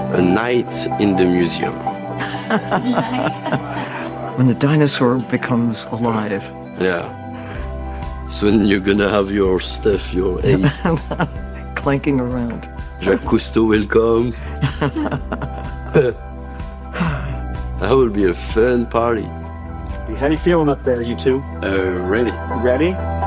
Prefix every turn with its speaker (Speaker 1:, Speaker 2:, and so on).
Speaker 1: a night in the museum.
Speaker 2: When the dinosaur becomes alive.
Speaker 1: Yeah. Soon you're gonna have your stuff, your egg.
Speaker 2: Clanking around.
Speaker 1: Jacques Cousteau will come. That will be a fun party.
Speaker 3: How you feeling up there, you two?
Speaker 1: Ready.
Speaker 3: Ready?